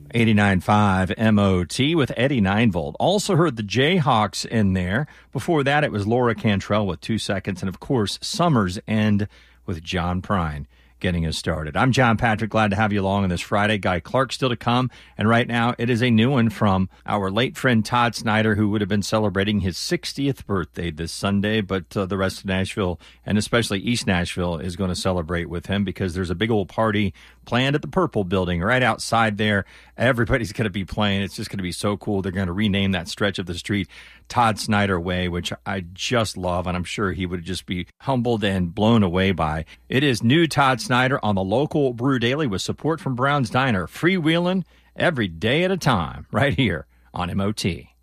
89.5 MOT with Eddie Ninevold. Also heard the Jayhawks in there. Before that, it was Laura Cantrell with 2 Seconds. And, of course, Summer's End with John Prine getting us started. I'm John Patrick. Glad to have you along on this Friday. Guy Clark still to come. And right now, it is a new one from our late friend Todd Snyder, who would have been celebrating his 60th birthday this Sunday. But the rest of Nashville, and especially East Nashville, is going to celebrate with him because there's a big old party planned at the Purple Building right outside there. Everybody's going to be playing. It's just going to be so cool. They're going to rename that stretch of the street Todd Snyder Way, which I just love, and I'm sure he would just be humbled and blown away by. It is new Todd Snyder on the local Brew Daily with support from Brown's Diner. Freewheeling every day at a time right here on MOT.